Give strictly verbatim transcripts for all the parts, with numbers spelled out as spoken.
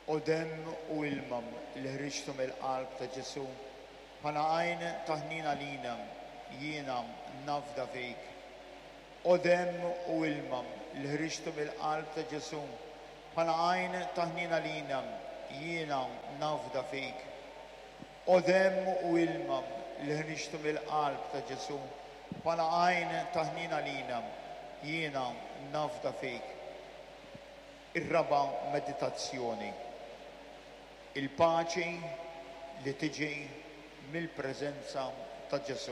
u demm u ilma li ħriġtu mill-qalb ta' Ġesu bħala għajn taħnina lina jiena nafda fik. U demm u ilma li ħriġtu mill-qalb ta' Ġesu bħala għajn taħnina lina jiena nafda fik. U demm u ilma li ħriġtu mill-qalb ta' Ġesu bħala għajn taħnina lina jiena nafda fik. Ir-raba meditazzjoni. Il-paċi li tiġi mill-preżenza ta' Ġesu.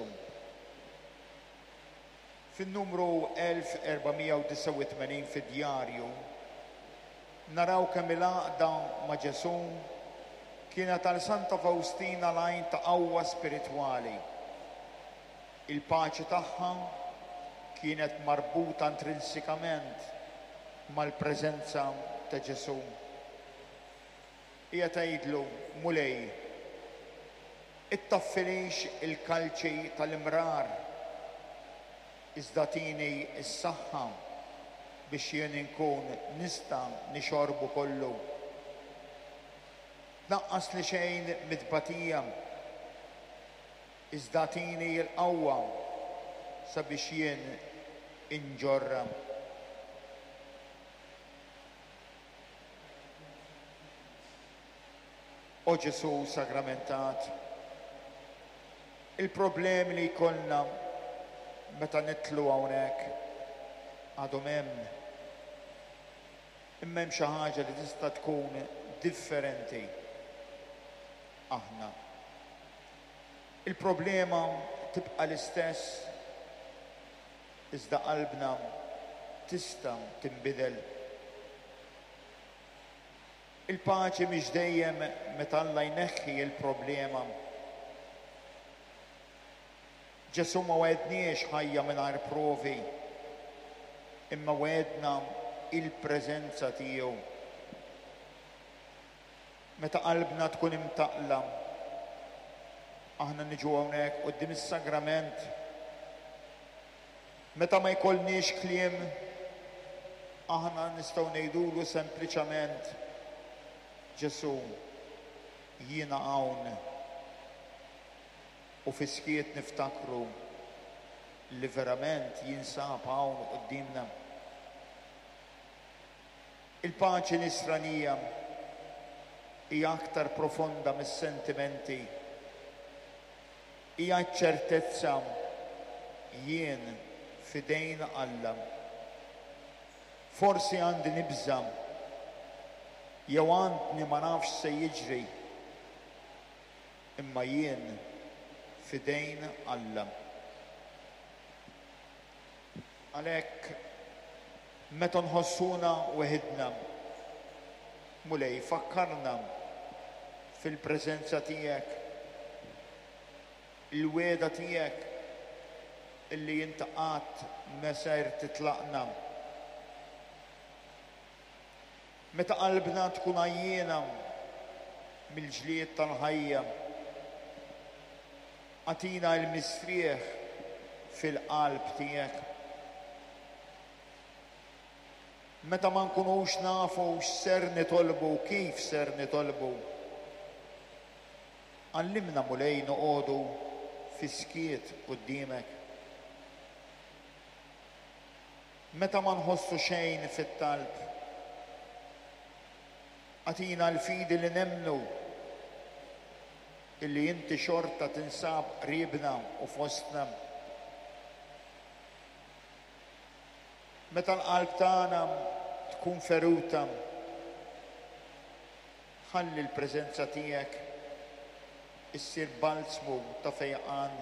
Fin-numru elf erbamija disa u tmenin fid-djarju naraw kemm il-għaqda ma' Ġesu kienet għal Santa Faustina l-għajn ta' qawwa spiritwali. Il-paċi tagħha kienet marbuta intrinsikament mal-preżenza ta' Ġesu. Hija tgħidlu mulej, ittaffilix il-kalċi tal-imrar iżda tini s-saħħa biex jien inkun nista' nixorbu kollu. Naqqas li xejn mid-batija iżda tini l-qawwa sabiex jien inġorra. O Ġesu sagramentat, il-problemi li jkollna meta nitlu hawnhekk għadhom hemm. Imma hemm xi ħaġa li tista' tkun differenti aħna. Il-problema tibqa' l-istess iżda qalbna tista' tinbidel. Il-paċi mhix dejjem meta Alla jneħħi il-problema. Ġesu ma wedniex ħajja mingħajr provi, imma wedna il-preżenza tiegħu. Meta qalbna tkun imtaqla, aħna niġu hawnhekk quddiem is-sagrament. Meta ma jkollniex kliem, aħna nistgħu ngħidulu sempliċement Ġesu, jiena hawn. U fiskiet niftakru li verament jinsab hawn qudiemna. Il-paċi nisranija hija aktar profonda mis-sentimenti. Hija ċertezza jien fidejn Alla. Forsi għandi nibża jew għandni ma nafx se jiġri, imma jien fidejn Alla. Għalhekk meta nħossuna weħidna, mulej fakkarna fil-preżenza tiegħek, il-wieda tiegħek illi inti qatt meser titlaqna. Meta qalbna tkun għajjena mill-ġlied tal-ħajja, għatina l-mistrieħ fil-qalb tiegħek. Meta ma nkunux nafu x'ser nitolbu u kif ser nitolbu, għallimna mulej noqogħdu fi skiet quddiemek. Meta ma nħossu xejn fit-talb, għatina l-fidi li nemnu illi inti xorta tinsab qribna u fostna. Meta l-qalb tagħna tkun feruta, ħalli l-preżenza tiegħek issir balzmu ta' fejqan.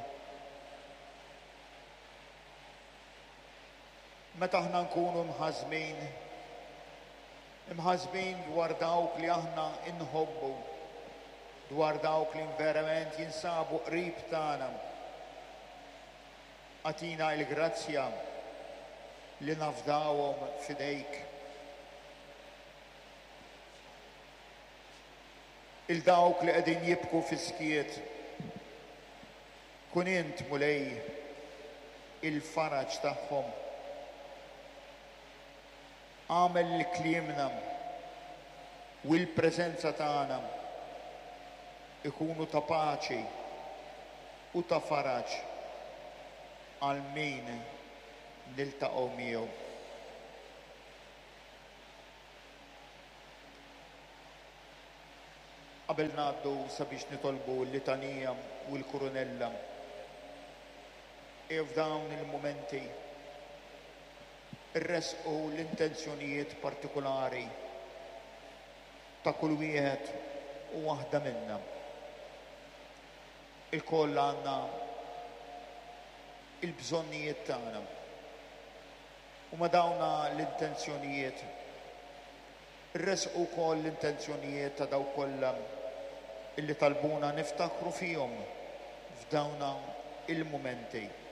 Meta aħna nkunu mħażmin, imħazbin dwar dawk li aħna inħobbu, dwar dawk li verament jinsabu qrib tagħna. Għatina l-grazzja li nafdawhom fidejk. Il-dawk li qegħdin jibku fi skiet, kun int mulej il-faraġ tagħhom. Għamel li klimna u l-preżenza tagħna ikunu ta' paċi u ta' faraġ għal min niltaqgħu miegħu. Qabel ngħaddu sabiex nitolbu l-litanija u l-kurunella, e f'dawn il-mumenti irresqu l-intenzjonijiet partikulari ta' kull wieħed u waħda minna. Il-koll għandna il-bżonnijiet tagħna. U ma dawna l-intenzjonijiet irresqu wkoll l-intenzjonijiet ta' daw kollha illi talbuna niftakru fihom f'dawna il-mumenti.